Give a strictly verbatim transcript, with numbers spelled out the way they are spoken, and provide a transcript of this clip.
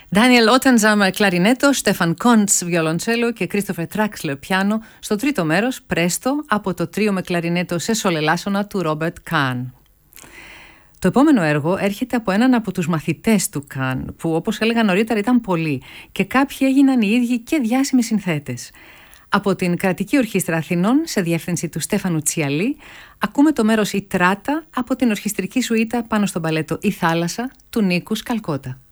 Ντάνιελ Ότενζαμ κλαρινέτο, Στέφαν Κόντς βιολοντσέλο και Κρίστοφερ Τράξλερ πιάνο στο τρίτο μέρος, Πρέστο, από το τρίο με κλαρινέτο σε σολελάσονα του Ρόμπερτ Καν. Το επόμενο έργο έρχεται από έναν από τους μαθητές του Καν, που όπως έλεγα νωρίτερα ήταν πολλοί και κάποιοι έγιναν οι ίδιοι και διάσημοι συνθέτες. Από την Κρατική Ορχήστρα Αθηνών, σε διεύθυνση του Στέφανου Τσιαλή, ακούμε το μέρος «Η Τράτα» από την ορχιστρική σουίτα πάνω στο μπαλέτο «Η Θάλασσα» του Νίκου Σκαλκότα.